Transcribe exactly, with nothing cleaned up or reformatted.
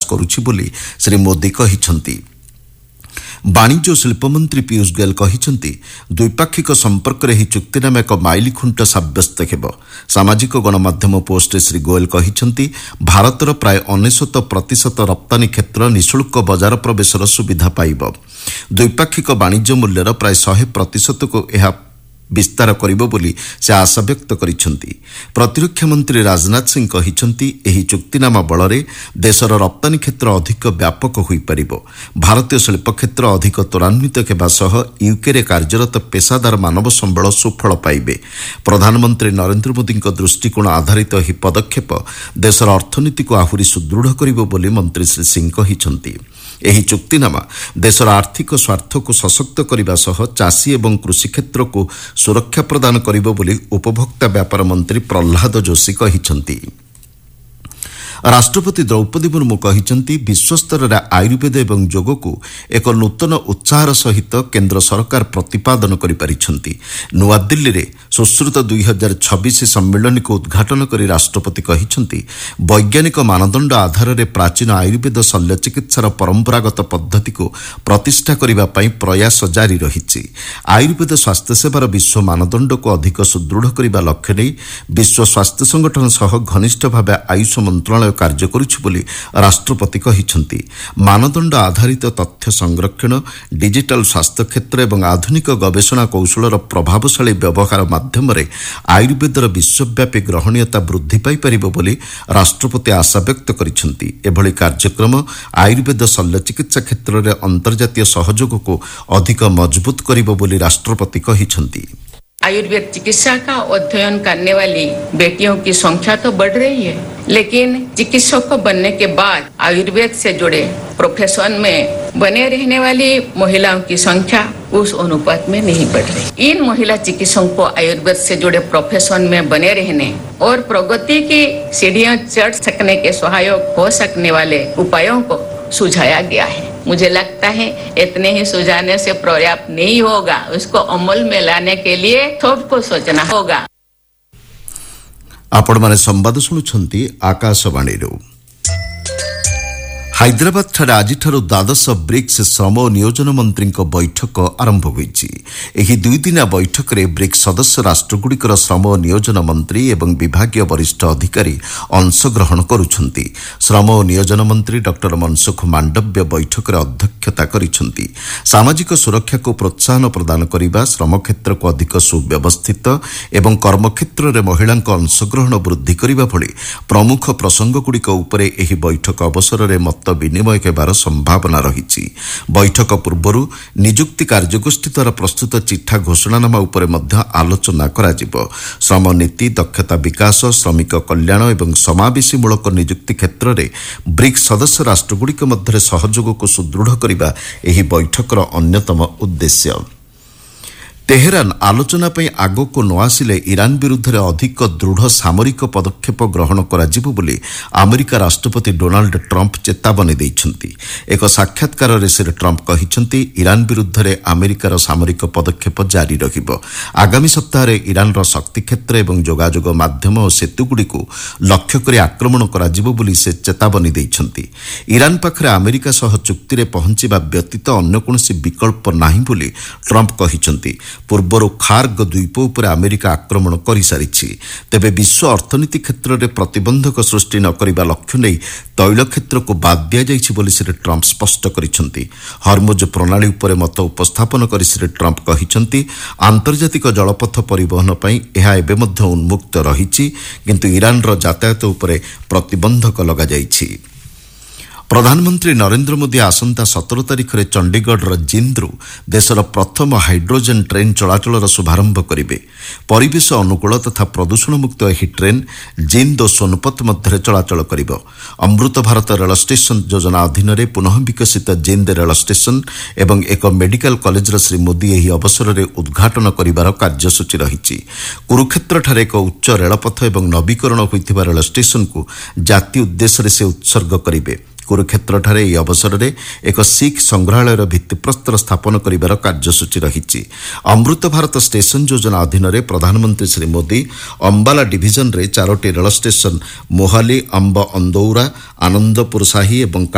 करुछि बोली श्री मोदी कहिसंती। वाणिज्य और शिल्प मंत्री पीयूष गोयल कहिसंती द्विपाक्षिक संपर्क रे ही चुक्तिनामा एक माइल खुंट साब्यस्त हेबो। सामाजिक गणमाध्यम पोस्ट श्री गोयल कहिसंती भारतर प्राय अनेशत प्रतिशत रप्तानी क्षेत्र निःशुल्क बजार प्रवेशर सुविधा पाइब। द्विपाक्षिक वाणिज्य मूल्यर प्राय सौ प्रतिशत को यह विस्तार करिबो बोली से आशा व्यक्त करिसंती। प्रतिरक्षा मंत्री राजनाथ सिंह कहिसंती एही चुक्तिनामा बଳରେ देशर रप्तानी क्षेत्र अधिक व्यापक होई परिबो। भारतीय शिल्प क्षेत्र अधिक त्वरान्वित हेबा सह यूके रे कार्यरत पेशादार मानव संबल सुफल पाइबे। प्रधानमंत्री नरेंद्र मोदी दृष्टिकोण आधारित एही पदक्षेप देशर अर्थनीति को आहुरी सुदृढ़ करिबो बोली मंत्री श्री सिंह कहिसंती। एही चुक्तिनामा देशर आर्थिक स्वार्थ को सशक्त करने सह चाषी एवं कृषि क्षेत्र को सुरक्षा प्रदान करिबो बोली उपभोक्ता व्यापार मंत्री प्रह्लाद जोशी कहिसंती। राष्ट्रपति द्रौपदी मुर्मू कहिसंती विश्वस्तर रे आयुर्वेद एवं योग को एक नूतन उत्साह सहित केंद्र सरकार प्रतिपादन करि परिछंती। नुआ दिल्ली रे सुश्रुत दुई हजार छब्बीस सम्मेलन को उद्घाटन करी राष्ट्रपति कहिसंती वैज्ञानिक मानदंड आधार रे प्राचीन आयुर्वेद शल्य चिकित्सार परंपरागत पद्धति को प्रतिष्ठा करिबा पई प्रयास जारी रहिछि। आयुर्वेद स्वास्थ्य सेवार विश्व मानदंड को अधिक सुदृढ़ करिबा लक्ष्य नै विश्व स्वास्थ्य संगठन सह घनिष्ठ भावे आयुष मंत्रालय कार्य करुछि बोली राष्ट्रपति कहिसंती। मानदंड आधारित तथ्य संरक्षण डिजिटल स्वास्थ्य क्षेत्र एवं आधुनिक गवेषणा कौशलर प्रभावशाली व्यवहार माध्यम आयुर्वेदर विश्वव्यापी ग्रहणीयता वृद्धि पाई परिबो बोली राष्ट्रपति आशा व्यक्त करिसंती। एभली कार्यक्रम आयुर्वेद शल्य चिकित्सा क्षेत्र में अंतर्जातीय सहयोग को अधिक मजबूत करिबो बोली राष्ट्रपति कहिसंती। आयुर्वेद चिकित्सा का अध्ययन करने वाली बेटियों की संख्या तो बढ़ रही है, लेकिन चिकित्सक बनने के बाद आयुर्वेद से जुड़े प्रोफेशन में बने रहने वाली महिलाओं की संख्या उस अनुपात में नहीं बढ़ रही। इन महिला चिकित्सकों को आयुर्वेद से जुड़े प्रोफेशन में बने रहने और प्रगति की सीढ़ियां चढ़ सकने के सहायक हो सकने वाले उपायों को सुझाया गया है। मुझे लगता है इतने ही सुझाने से पर्याप्त नहीं होगा, उसको अमल में लाने के लिए सबको सोचना होगा। आपण माने संवाद सुनुछंती आकाशवाणी रो। हैदराबाद ठारे आज द्वादश ब्रिक्स श्रम और नियोजन मंत्री बैठक आरंभ होईछि। एही दुई दिना बैठक रे ब्रिक्स सदस्य राष्ट्रगुड़िकर श्रम और नियोजन मंत्री एवं विभागीय वरिष्ठ अधिकारी अंशग्रहण करुछंती। श्रम और नियोजन मंत्री डॉक्टर मनसुख मांडव्य बैठक रे अध्यक्षता करिछंती। सामाजिक सुरक्षा को प्रोत्साहन प्रदान करिबा, श्रम क्षेत्र को अधिक सुव्यवस्थित एवं कर्मक्षेत्र रे महिलांक अंशग्रहण वृद्धि करिबा भली प्रमुख प्रसंगगुड़िक उपरे एही बैठक अवसर रे मत विनिमय हेबार संभावना रही। बैठक पूर्व निजुक्ति कार्यगोष्ठी द्वारा प्रस्तुत चिठा घोषणानामा उपरे मध्य आलोचना कराजिबो। श्रम नीति, दक्षता विकास, श्रमिक कल्याण एवं समावेशीमूलक निजुक्ति क्षेत्र में ब्रिक्स सदस्य राष्ट्रगुड़िक मध्य सहयोग को सुदृढ़ करने एही बैठकर अन्यतम उद्देश्य। तेहरान आलोचना पई आगो को न आसिले ईरान विरुद्ध अधिक दृढ़ सामरिक पदक्षेप ग्रहण कराजिबो बोली अमेरिका राष्ट्रपति डोनाल्ड ट्रंप चेतावनी दैछंती। एक साक्षात्कार रे श्री ट्रंप कहिसंती ईरान विरुद्ध रे अमेरिकार सामरिक पदक्षेप जारी रहिबो। आगामी सप्ताह रे ईरान रो शक्ति क्षेत्र एवं जोगाजोग माध्यम और सेतुगुड़ी को लक्ष्य करी आक्रमण कराजिबो बोली से चेतावनी दैछंती। ईरान पाखरे अमेरिका सह चुक्ति रे पहुंचिबा व्यतीत अन्य कोनोसी विकल्प नाही बोली ट्रंप कहिसंती। पूर्वर खार्ग द्वीप उपर अमेरिका आक्रमण कर सारी, तेबे विश्व अर्थनीति क्षेत्र में प्रतिबंधक सृष्टि न करने लक्ष्य नहीं तैल क्षेत्र को बाद दि जाइछि बोली श्री ट्रंप स्पष्ट करिसंती। हरमुज प्रणाली उपर मत उपस्थापन कर श्री ट्रंप कहिसंती आंतर्जातिक जलपथ परिवहन पई एहा एबे मध्य उन्मुक्त रहिछि, किंतु ईरान रो यातायात उपरे प्रतिबंधक लगा जाइछि। प्रधानमंत्री नरेंद्र मोदी आसंता सतर तारिख में चंडीगढ़ जिंद्रु देशर प्रथम हाइड्रोजेन ट्रेन चलाचल शुभारंभ करेंगे। परिवेश अनुकूल तथा प्रदूषण मुक्त यह ट्रेन जिंद और सोनपत मध्य चलाचल करिब। अमृत भारत रेल स्टेशन योजना अधीन में पुनः विकसित जिंद रेल स्टेशन एवं एक मेडिकल कॉलेज श्री मोदी यह अवसर में उद्घाटन करिबार कार्यसूची रही। कुरुक्षेत्र ठारे एक उच्च रेलपथ एवं नवीकरण होइथिबा रेल स्टेशन को जाति उद्देश्य से उत्सर्ग करेंगे। कुरुक्षेत्र ठारे यह अवसर में एक सिख संग्रहालय भित्तिप्रस्तर स्थापन करिबार कार्यसूची रही। अमृत भारत स्टेशन योजना अधीन में प्रधानमंत्री श्री मोदी अंबाला डिविजन रे चारोटी रेल स्टेशन मोहाली, अंब, अंदौरा, आनंदपुर साही एवं